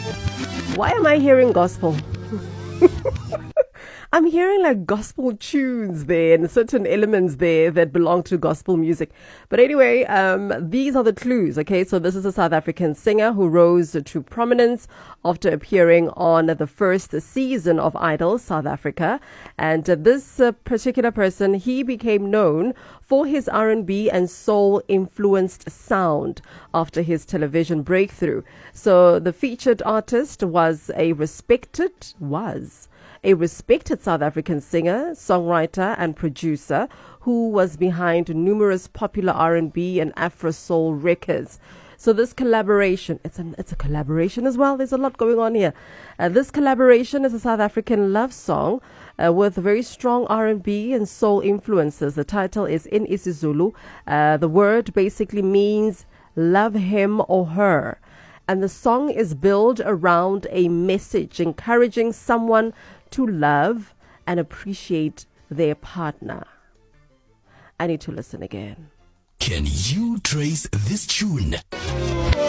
Why am I hearing gospel? I'm hearing like gospel tunes there and certain elements there that belong to gospel music. But anyway, these are the clues, okay? So this is a South African singer who rose to prominence after appearing on the first season of Idol South Africa. And this particular person, he became known for his R&B and soul-influenced sound after his television breakthrough. So the featured artist was a respected South African singer, songwriter and producer who was behind numerous popular R&B and Afro soul records. So this collaboration, it's a collaboration as well. There's a lot going on here. This collaboration is a South African love song with very strong R&B and soul influences. The title is in isiZulu. The word basically means love him or her. And the song is built around a message encouraging someone to love and appreciate their partner. I need to listen again. Can you trace this tune?